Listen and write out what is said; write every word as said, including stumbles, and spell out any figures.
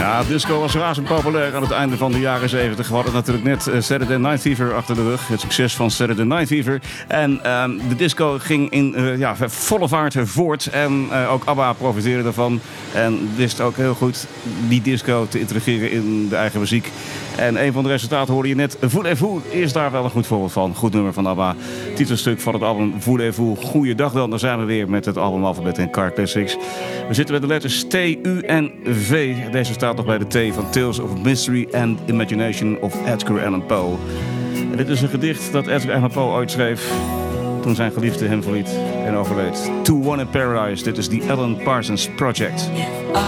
Ja, disco was razend populair aan het einde van de jaren zeventig. We hadden natuurlijk net uh, Saturday Night Fever achter de rug. Het succes van Saturday Night Fever. En uh, de disco ging in uh, ja, volle vaart voort. En uh, ook ABBA profiteerde daarvan. En wist ook heel goed die disco te integreren in de eigen muziek. En een van de resultaten hoorde je net. Voulez-vous is daar wel een goed voorbeeld van. Goed nummer van ABBA. Titelstuk van het album Voulez-vous. Goeiedag dan. Daar zijn we weer met het albumalfabet en Car Classics. We zitten met de letters T, U en V. Deze staat nog bij de T van Tales of Mystery and Imagination of Edgar Allan Poe. En dit is een gedicht dat Edgar Allan Poe ooit schreef toen zijn geliefde hem verliet en overleed. To One in Paradise. Dit is The Alan Parsons Project.